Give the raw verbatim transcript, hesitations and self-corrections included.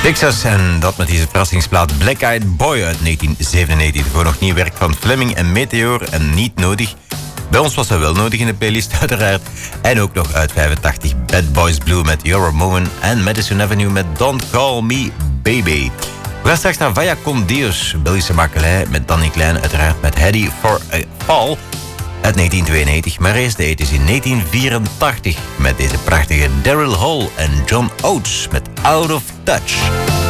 Texas en dat met deze verrassingsplaat Black Eyed Boy uit negentien zevenennegentig. Voor nog nieuw werk van Fleming en Meteor en niet nodig. Bij ons was dat wel nodig in de playlist uiteraard. En ook nog uit vijfentachtig Bad Boys Blue met You're a Moment en Madison Avenue met Don't Call Me Baby. We gaan straks naar Vaya Con Dios, Belgische makelij met Danny Klein uiteraard met Heady for a Fall uit negentien tweeënnegentig. Maar eerst de is in negentien vierentachtig met deze prachtige Daryl Hall en John Oates met Out of Touch.